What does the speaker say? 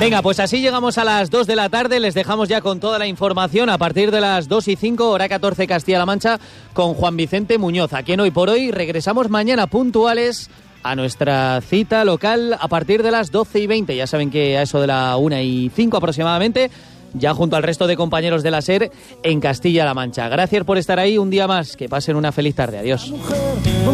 Venga, pues así llegamos a las 2 de la tarde. Les dejamos ya con toda la información a partir de las 2:05, hora 14 Castilla-La Mancha, con Juan Vicente Muñoz. Aquí en Hoy por Hoy regresamos mañana puntuales a nuestra cita local a partir de las 12:20. Ya saben que a eso de la 1:05 aproximadamente, ya junto al resto de compañeros de la SER en Castilla-La Mancha. Gracias por estar ahí un día más. Que pasen una feliz tarde. Adiós.